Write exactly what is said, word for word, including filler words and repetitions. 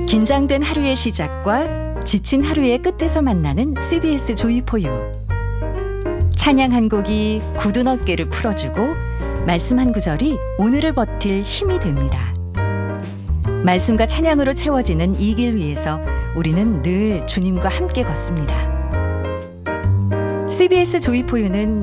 긴장된 하루의 시작과 지친 하루의 끝에서 만나는 씨비에스 조이포유. 찬양 한 곡이 굳은 어깨를 풀어주고 말씀 한 구절이 오늘을 버틸 힘이 됩니다. 말씀과 찬양으로 채워지는 이 길 위에서 우리는 늘 주님과 함께 걷습니다. 씨비에스 조이포유는